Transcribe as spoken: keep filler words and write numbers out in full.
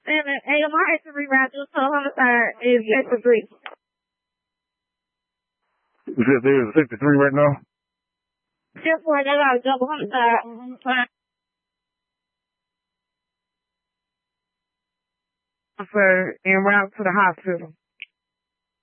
And an A M R is reroute due to a homicide is fifty-three. You said there's a fifty-three right now? Just for they got a double homicide. Mm-hmm. So, en route to the hospital.